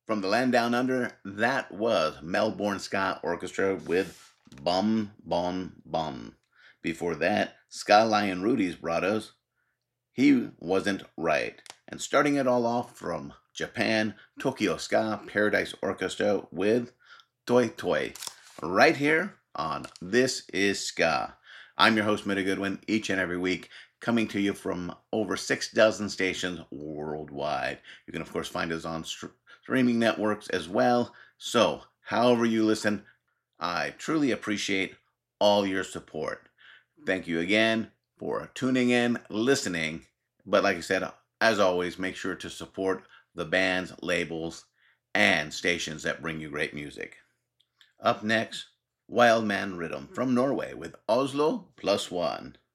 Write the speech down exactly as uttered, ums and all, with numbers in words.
From the land down under, that was Melbourne Ska Orchestra with Bum Bon Bum. Before that, Ska Lion Rudy's brought us He Wasn't Right. And starting it all off from Japan, Tokyo Ska Paradise Orchestra with Toi Toi. Right here on This Is Ska. I'm your host, Mitty Goodwin, each and every week, coming to you from over six dozen stations worldwide. You can, of course, find us on st- streaming networks as well. So, however you listen, I truly appreciate all your support. Thank you again for tuning in, listening. But like I said, as always, make sure to support the bands, labels, and stations that bring you great music. Up next, Wild Man Rhythm from Norway with Oslo Plus One.